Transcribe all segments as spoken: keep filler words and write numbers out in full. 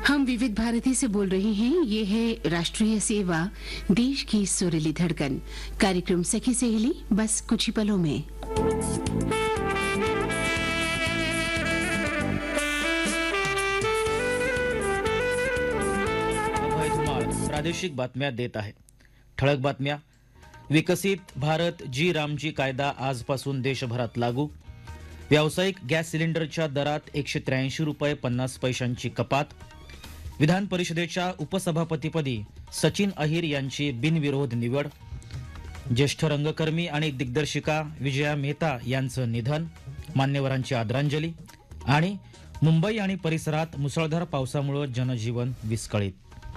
हम विविध भारती से बोल रहे हैं। ये है राष्ट्रीय सेवा, देश की सुरीली धड़कन। कार्यक्रम सखी सहेली बस कुछ ही पलों में। अभय धुमाळ प्रादेशिक बातम्या देत आहे। ठळक बातम्या। विकसित भारत जी रामजी कायदा आजपासून देशभरात लागू। व्यावसायिक गॅस सिलेंडरच्या दरात एकशे त्र्याऐंशी रुपये पन्नास पैशांची कपात। विधान परिषदेच्या उपसभापतीपदी सचिन अहिर यांची बिनविरोध निवड। ज्येष्ठ रंगकर्मी आणि दिग्दर्शिका विजया मेहता यांचं निधन, मान्यवरांची आदरांजली। आणि मुंबई आणि परिसरात मुसळधार पावसामुळे जनजीवन विस्कळीत।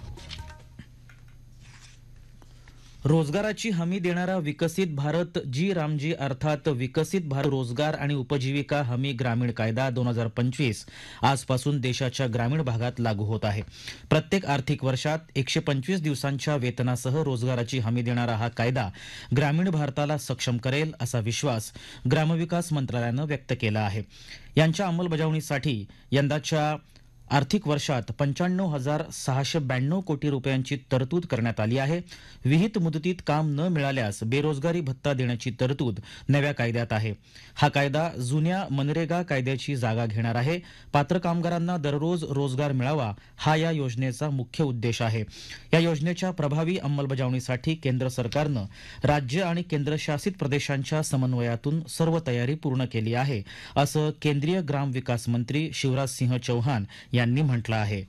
रोजगाराची हमी देणारा विकसित भारत जी रामजी अर्थात विकसित भारत रोजगार आणि उपजीविका हमी ग्रामीण कायदा दोन हजार पंचवीस आजपासून देशाच्या ग्रामीण भागात लागू होत आहे। प्रत्येक आर्थिक वर्षात एकशे पंचवीस दिवसांच्या वेतनासह रोजगाराची हमी देणारा हा कायदा ग्रामीण भारताला सक्षम करेल असा विश्वास ग्रामविकास मंत्रालयानं व्यक्त केला आहे। यांच्या अंमलबजावणीसाठी यंदाच्या आर्थिक वर्षात पंच्याण्णव हजार सहाशे ब्याण्णव कोटी रुपयांची तरतूद करण्यात आली आहे। विहित मुदतीत काम न मिळाल्यास बेरोजगारी भत्ता देण्याची तरतूद नव्या कायद्यात आहे। हा कायदा जुन्या मनरेगा कायद्याची जागा घेणार आहे। पात्र कामगारांना दररोज रोजगार मिळावा हा या योजनेचा मुख्य उद्देश आहे। या योजनेच्या प्रभावी अंमलबजावणीसाठी केंद्र सरकारनं राज्य आणि केंद्रशासित प्रदेशांच्या समन्वयातून सर्व तयारी पूर्ण केली आहे, असं केंद्रीय ग्राम विकास मंत्री शिवराज सिंह चौहान यांनी म्हटलं आहे।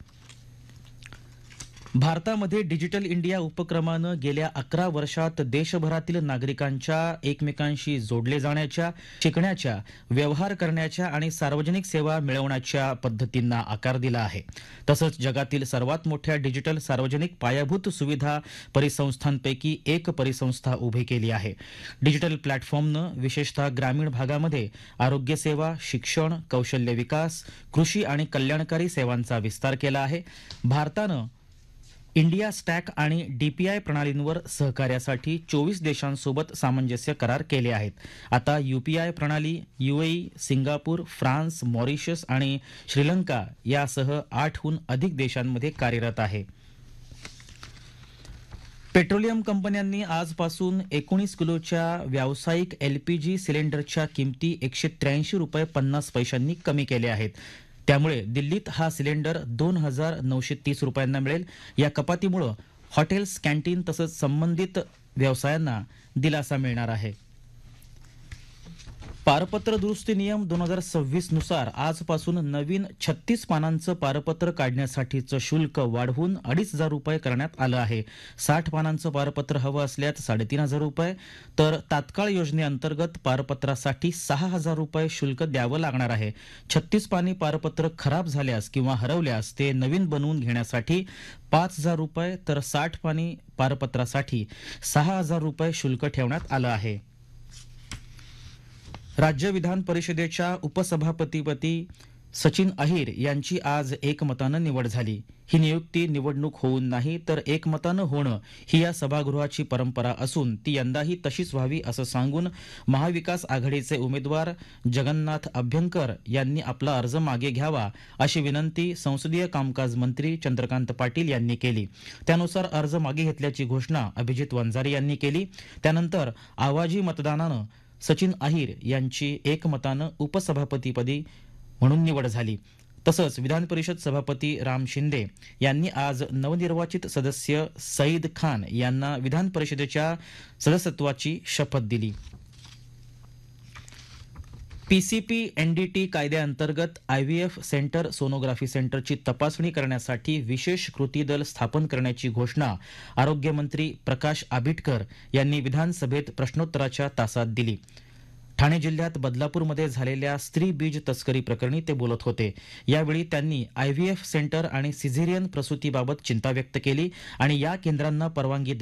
भारतामध्ये डिजिटल इंडिया उपक्रमानं गेल्या अकरा वर्षात देशभरातील नागरिकांच्या एकमेकांशी जोडले जाण्याच्या, शिकण्याच्या, व्यवहार करण्याच्या आणि सार्वजनिक सेवा मिळवण्याच्या पद्धतींना आकार दिला आहे। तसंच जगातील सर्वात मोठ्या डिजिटल सार्वजनिक पायाभूत सुविधा परिसंस्थांपैकी एक परिसंस्था उभी केली आहे। डिजिटल प्लॅटफॉर्मनं विशेषतः ग्रामीण भागामध्ये आरोग्य सेवा, शिक्षण, कौशल्य विकास, कृषी आणि कल्याणकारी सेवांचा विस्तार केला आहे। भारतानं इंडिया स्टॅक आणि डीपीआय प्रणालींवर सहकार्यासाठी चोवीस देशांसोबत सामंजस्य करार केले आहेत। आता यूपीआय प्रणाली यूएई, सिंगापूर, फ्रान्स, मॉरिशस आणि श्रीलंका यासह आठहून अधिक देशांमध्ये कार्यरत आहे। पेट्रोलियम कंपन्यांनी आजपासून एकोणीस किलोच्या व्यावसायिक एलपीजी सिलेंडरच्या किमती एकशे त्र्याऐंशी रुपये पन्नास पैशांनी कमी केल्या आहेत। त्यामुळे दिल्लीत हा सिलेंडर दोन हजार नऊशे तीस रुपयांना मिळेल। या कपातीमुळे हॉटेल्स, कॅन्टीन तसंच संबंधित व्यवसायांना दिलासा मिळणार आहे। पारपत्र दुरुस्ती नियम दोन हजार सव्वीस नुसार आजपासून नवीन छत्तीस पानांचं पारपत्र काढण्यासाठीचं शुल्क वाढवून अडीच हजार रुपये करण्यात आलं आहे। साठ पानांचं पारपत्र हवं असल्यास साडेतीन हजार रुपये तर तात्काळ योजनेअंतर्गत पारपत्रासाठी सहा हजार रुपये शुल्क द्यावं लागणार आहे। छत्तीस पानी पारपत्र खराब झाल्यास किंवा हरवल्यास ते नवीन बनवून घेण्यासाठी पाच हजार रुपये तर साठ पानी पारपत्रासाठी सहा हजार रुपये शुल्क ठेवण्यात आलं आहे। राज्य विधान परिषदेच्या उपसभापतीपदी सचिन अहिर यांची आज एकमतानं निवड झाली। ही नियुक्ती निवडणूक होऊन नाही तर एकमतानं होणं ही या सभागृहाची परंपरा असून ती यंदाही तशीच व्हावी असं सांगून महाविकास आघाडीचे उमेदवार जगन्नाथ अभ्यंकर यांनी आपला अर्ज मागे घ्यावा अशी विनंती संसदीय कामकाज मंत्री चंद्रकांत पाटील यांनी केली। त्यानुसार अर्ज मागे घेतल्याची घोषणा अभिजित वंजारी यांनी केली। त्यानंतर आवाजी मतदानानं सचिन अहिर यांची एकमतानं उपसभापतीपदी म्हणून निवड झाली। तसंच विधान परिषद सभापती राम शिंदे यांनी आज नवनिर्वाचित सदस्य सईद खान यांना विधान परिषदेच्या सदस्यत्वाची शपथ दिली। पीसीपी एनडीटी कायद्याअंतर्गत आयव्हीएफ सेंटर सोनोग्राफी सेंटरची तपासणी करण्यासाठी विशेष कृती दल स्थापन करण्याची घोषणा आरोग्यमंत्री प्रकाश आबिटकर यांनी विधानसभेत प्रश्नोत्तराच्या तासात दिली। ठाणे जिल्ह्यात बदलापूरमध्ये झालेल्या स्त्री बीज तस्करी प्रकरणी ते बोलत होते। यावेळी त्यांनी आयव्हीएफ सेंटर आणि सिझेरियन प्रसूतीबाबत चिंता व्यक्त केली आणि या केंद्रांना परवानगी